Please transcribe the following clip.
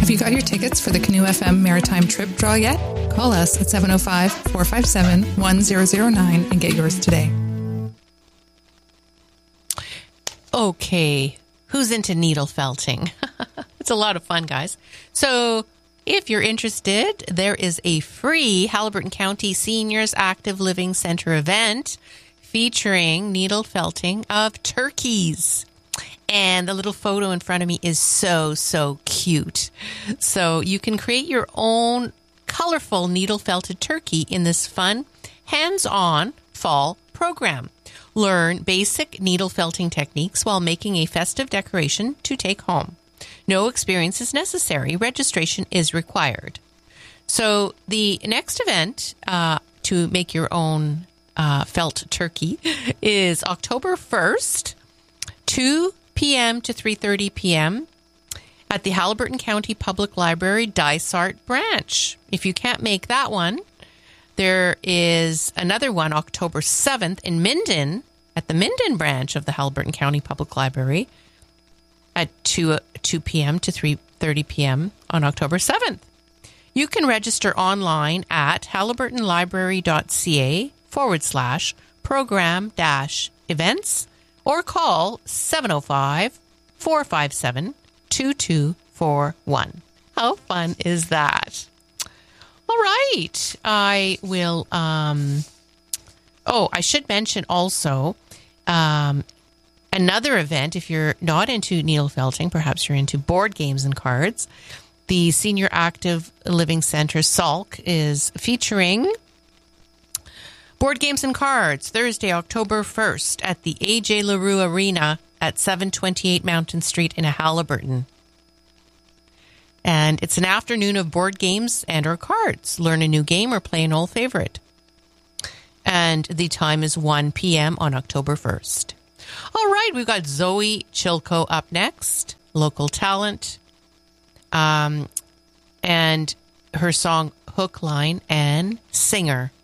Have you got your tickets for the Canoe FM Maritime Trip Draw yet? Call us at 705-457-1009 and get yours today. Okay, who's into needle felting? It's a lot of fun, guys. So if you're interested, there is a free Haliburton County Seniors Active Living Center event featuring needle felting of turkeys. And the little photo in front of me is so cute. So you can create your own colorful needle felted turkey in this fun, hands-on fall program. Learn basic needle felting techniques while making a festive decoration to take home. No experience is necessary. Registration is required. So the next event to make your own felt turkey is October 1st, 2 p.m. to 3:30 p.m. at the Haliburton County Public Library Dysart branch. If you can't make that one, there is another one October 7th in Minden at the Minden branch of the Haliburton County Public Library at 2 p.m. to 3:30 p.m. on October 7th. You can register online at haliburtonlibrary.ca/program-events or call 705-457-2241. How fun is that? All right. I will... I should mention also another event. If you're not into needle felting, perhaps you're into board games and cards. The Senior Active Living Center, SALC, is featuring board games and cards Thursday, October 1st at the A.J. LaRue Arena at 728 Mountain Street in Haliburton. And it's an afternoon of board games and or cards. Learn a new game or play an old favorite. And the time is 1 p.m. on October 1st. All right, we've got Zoe Chilco up next, local talent. And her song Hook, Line, and Singer.